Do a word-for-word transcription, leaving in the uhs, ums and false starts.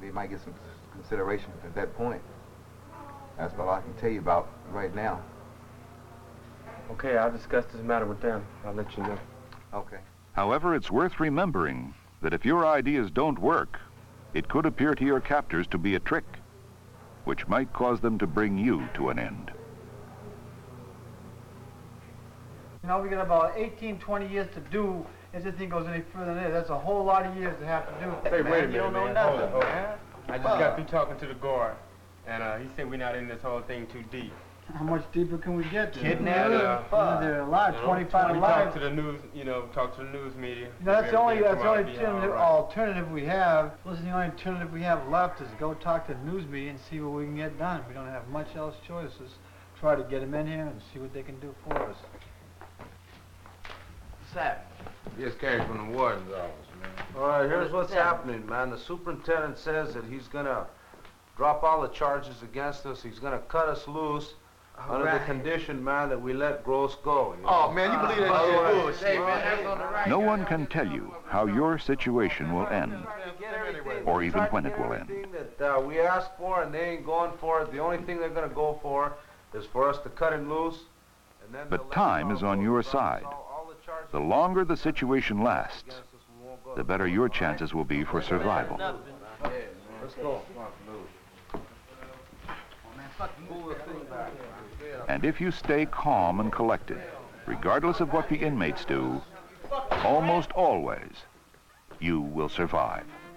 they might get some consideration at that point. That's all I can tell you about right now. Okay, I'll discuss this matter with them. I'll let you know. Okay. However, it's worth remembering that if your ideas don't work, it could appear to your captors to be a trick, which might cause them to bring you to an end. You know, we got about eighteen, twenty years to do. If this thing goes any further than this, that's a whole lot of years to have to do. Hey, man, wait a you minute, don't know man. nothing, Hold it, hold it. man. I just got through talking to the guard, and uh, he said we're not in this whole thing too deep. How much deeper can we get? Kidnapping? Yeah, yeah, they're alive, You know, twenty-five we alive. talk to the news, you know, talk to the news media. You know, that's the only, that's the only Everything will be alternative, all right. alternative we have. Listen, the only alternative we have left is go talk to the news media and see what we can get done. We don't have much else choices. Try to get them in here and see what they can do for us. Sap. Just came from the warden's office, man. All right, here's what's happening, man. The superintendent says that he's gonna drop all the charges against us. He's gonna cut us loose under the condition, man, that we let Gross go. You know? Oh, man, you believe that shit bullshit. Hey, man, that's on the right. No one can tell you how your situation will end, or even when it will end. Everything that uh, we asked for, and they ain't going for it. The only thing they're gonna go for is for us to cut him loose. And then But time is on your side. The longer the situation lasts, the better your chances will be for survival. Let's go. And if you stay calm and collected, regardless of what the inmates do, almost always, you will survive.